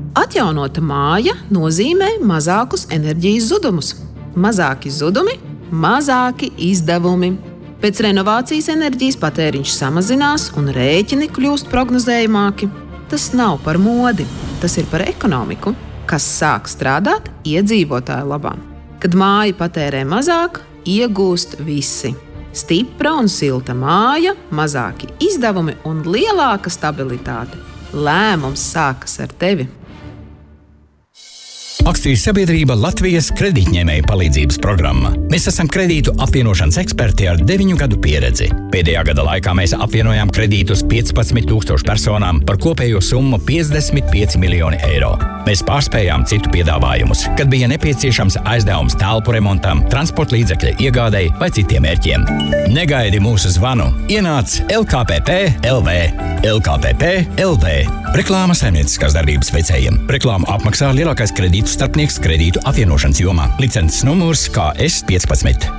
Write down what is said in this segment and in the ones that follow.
Atjaunota māja nozīmē mazākus enerģijas zudumus. Mazāki zudumi, mazāki izdevumi. Pēc renovācijas enerģijas patēriņš samazinās un rēķini kļūst prognozējamāki. Tas nav par modi, tas ir par ekonomiku, kas sāk strādāt iedzīvotāju labā. Kad māja patērē mazāk, iegūst visi. Stipra un silta māja, mazāki izdevumi un lielāka stabilitāte. Lēmums sākas ar tevi. Akciju sabiedrība Latvijas kredītņēmēju palīdzības programma. Mēs esam kredītu apvienošanas eksperti ar 9 gadu pieredzi. Pēdējā gada laikā mēs apvienojām kredītus 15 000 personām par kopējo summu 55 miljoni eiro. Mēs pārspējām citu piedāvājumus, kad bija nepieciešams aizdevums telpu remontam, transporta līdzekļa iegādei vai citiem mērķiem. Negaidi mūsu zvanu. Ienāc LKPP LV. LKPP LV. Reklāma saimnieciskās darbības veicējiem. Reklāmu apmaksā lielākais kredītu starpnieks kredītu apvienošanas jomā. Licences numurs KS15.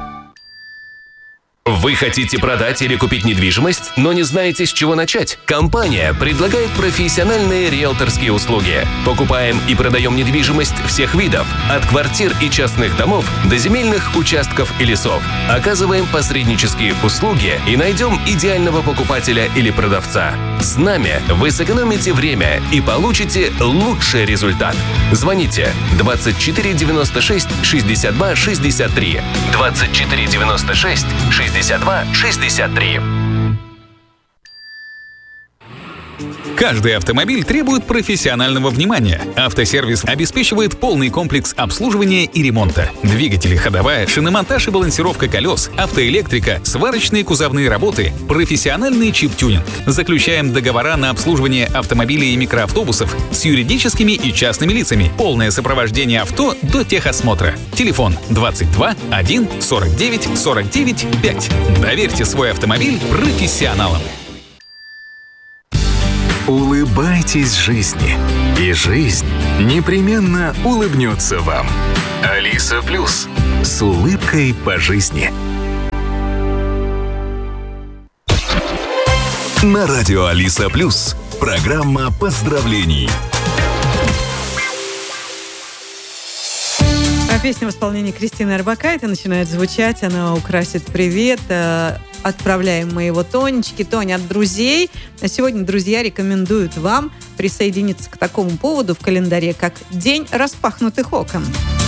Вы хотите продать или купить недвижимость, но не знаете, с чего начать? Компания предлагает профессиональные риэлторские услуги. Покупаем и продаем недвижимость всех видов, от квартир и частных домов до земельных участков и лесов. Оказываем посреднические услуги и найдем идеального покупателя или продавца. С нами вы сэкономите время и получите лучший результат. Звоните 24 96 62 63. 24 96 62 63. Каждый автомобиль требует профессионального внимания. Автосервис обеспечивает полный комплекс обслуживания и ремонта. Двигатели, ходовая, шиномонтаж и балансировка колес, автоэлектрика, сварочные кузовные работы, профессиональный чип-тюнинг. Заключаем договора на обслуживание автомобилей и микроавтобусов с юридическими и частными лицами. Полное сопровождение авто до техосмотра. Телефон 22 1 49 49 5. Доверьте свой автомобиль профессионалам. Улыбайтесь жизни, и жизнь непременно улыбнется вам. Алиса Плюс. С улыбкой по жизни. На радио Алиса Плюс. Программа поздравлений. Песня в исполнении Кристины Орбакайте начинает звучать. Она украсит привет. Отправляем мы его Тонечке. Тоня, от друзей. Сегодня друзья рекомендуют вам присоединиться к такому поводу в календаре, как День распахнутых окон.